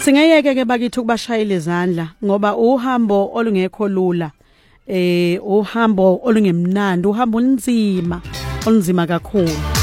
Singayeke ke bakithi ukubashayela izandla ngoba uhambo olungekho lula uhambo olungemnandi uhambo olunzima kakhulu.